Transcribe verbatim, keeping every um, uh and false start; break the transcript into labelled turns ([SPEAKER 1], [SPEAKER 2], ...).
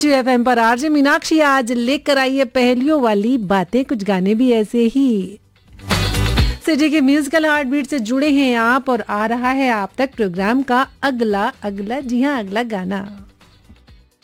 [SPEAKER 1] FM पर RJ Meenakshi आज लेकर आई है पहेलियों वाली बातें, कुछ गाने भी ऐसे ही। सिटी के म्यूजिकल हार्ट बीट से जुड़े हैं आप और आ रहा है आप तक प्रोग्राम का अगला अगला जी हाँ अगला गाना।